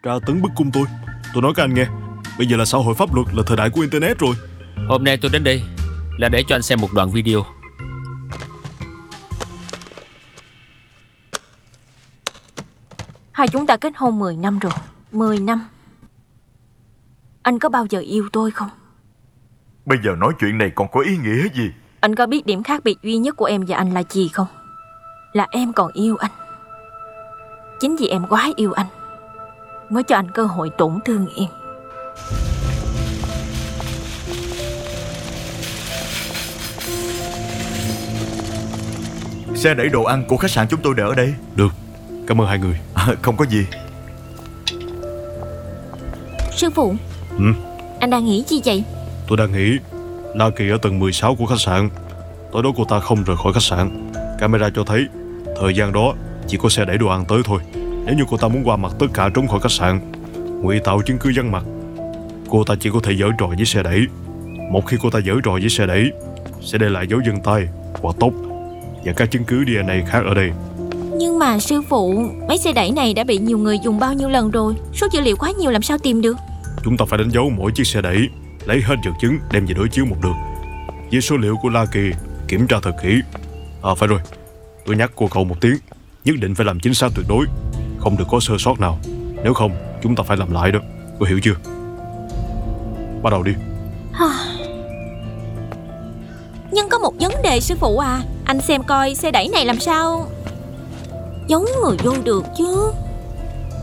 tra tấn bức cung tôi. Tôi nói các anh nghe, bây giờ là xã hội pháp luật, là thời đại của internet rồi. Hôm nay tôi đến đây là để cho anh xem một đoạn video. Hai chúng ta kết hôn 10 năm rồi. 10 năm. Anh có bao giờ yêu tôi không? Bây giờ nói chuyện này còn có ý nghĩa gì? Anh có biết điểm khác biệt duy nhất của em và anh là gì không? Là em còn yêu anh. Chính vì em quá yêu anh mới cho anh cơ hội tổn thương em. Xe đẩy đồ ăn của khách sạn chúng tôi để ở đây. Được, cảm ơn hai người. Không có gì. Sư phụ, anh đang nghĩ gì vậy? Tôi đang nghĩ La Kỳ ở tầng 16 của khách sạn. Tối đó cô ta không rời khỏi khách sạn. Camera cho thấy thời gian đó chỉ có xe đẩy đồ ăn tới thôi. Nếu như cô ta muốn qua mặt tất cả trốn khỏi khách sạn, ngụy tạo chứng cứ vắng mặt, cô ta chỉ có thể giở trò với xe đẩy. Một khi cô ta giở trò với xe đẩy, sẽ để lại dấu vân tay hoặc tóc và các chứng cứ DNA khác ở đây. Nhưng mà sư phụ, mấy xe đẩy này đã bị nhiều người dùng bao nhiêu lần rồi, số dữ liệu quá nhiều làm sao tìm được? Chúng ta phải đánh dấu mỗi chiếc xe đẩy, lấy hết vật chứng đem về đối chiếu một lượt với số liệu của La Kỳ, kiểm tra thật kỹ. Phải rồi, tôi nhắc cô cậu một tiếng, nhất định phải làm chính xác tuyệt đối, không được có sơ sót nào. Nếu không, chúng ta phải làm lại đó, cô hiểu chưa? Bắt đầu đi. Nhưng có một vấn đề sư phụ à, anh xem coi xe đẩy này làm sao giấu người vô được chứ.